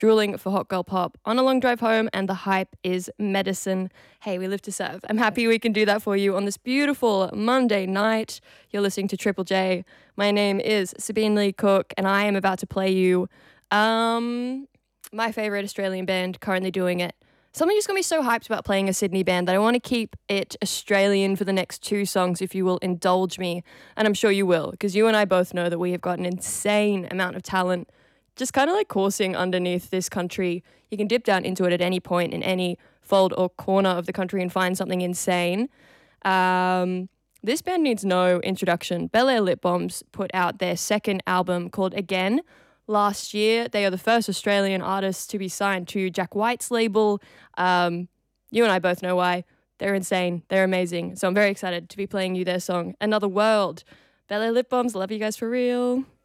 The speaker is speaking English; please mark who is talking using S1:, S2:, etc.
S1: drooling for hot girl pop on a long drive home, and the hype is medicine. Hey, we live to serve. I'm happy we can do that for you on this beautiful Monday night. You're listening to Triple J. My name is Sabine Lee Cook, and I am about to play you my favorite Australian band currently doing it. Something just got me so hyped about playing a Sydney band that I want to keep it Australian for the next two songs, if you will indulge me. And I'm sure you will, because you and I both know that we have got an insane amount of talent just kind of like coursing underneath this country. You can dip down into it at any point in any fold or corner of the country and find something insane. This band needs no introduction. Bel Air Lip Bombs put out their second album called Again last year. They are the first Australian artists to be signed to Jack White's label. You and I both know why. They're insane. They're amazing. So I'm very excited to be playing you their song, Another World. Bel Air Lip Bombs, love you guys for real.